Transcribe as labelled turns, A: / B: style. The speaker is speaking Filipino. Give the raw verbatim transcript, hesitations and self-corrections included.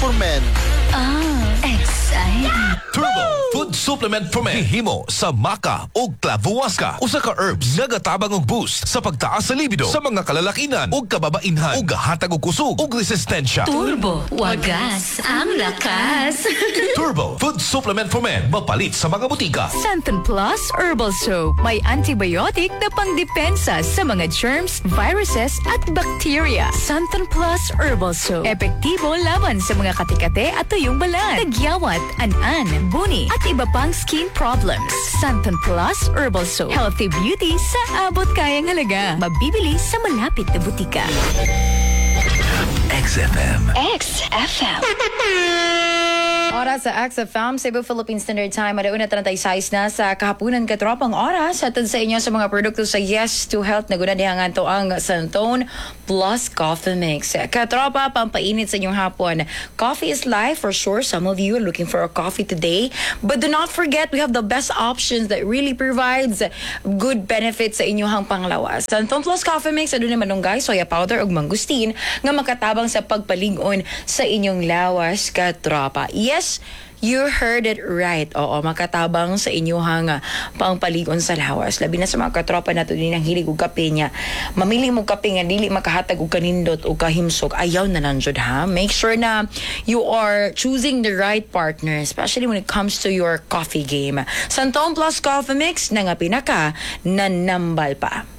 A: for men.
B: Ah, exciting.
C: Turbo Food Supplement for Men. Himo sa maca o clavuasca. Usa ka herbs nga gatabang og boost sa pagtaas sa libido sa mga kalalakinan o kababainhan ug gahatag og kusog ug resistensya.
B: Turbo, wagas ang lakas.
C: Turbo Food Supplement for Men. Mapalit sa mga butika.
D: Santon Plus Herbal Soap. May antibiotic na pangdepensa sa mga germs, viruses at bacteria. Santon Plus Herbal Soap. Epektibo laban sa mga katikate at tuyong balat, tagyawat, an-an, buni at iba pang skin problems. Santon Plus Herbal Soap. Healthy beauty sa abot kayang halaga. Mabibili sa malapit na butika.
C: X F M.
B: X F M.
E: Oras sa X F M, Cebu Philippine Standard Time. Madauna tarantaysayos na sa kahapunan katropang oras. Hatod sa inyo sa mga produkto sa Yes to Health na gunadihangan to ang Santon Plus Coffee Mix. Katropa, pampainit sa inyong hapon. Coffee is life for sure. Some of you are looking for a coffee today. But do not forget, we have the best options that really provides good benefits sa inyong panglawas. Santon Plus Coffee Mix, adun naman nung guys, soya powder ug mangustin nga makatabang sa pagpalig-on sa inyong lawas, katropa. Yes, you heard it right. Oo, makatabang sa inyong uh, pangpaligon sa lawas. Labi na sa mga katropa nato din ang hilig og kape niya. Mamili mo kape nga dili makahatag og kanindot o kahimsok. Ayaw na nanjud ha. Make sure na you are choosing the right partner, especially when it comes to your coffee game. Santon Plus Coffee Mix na nga pinaka nanambal pa.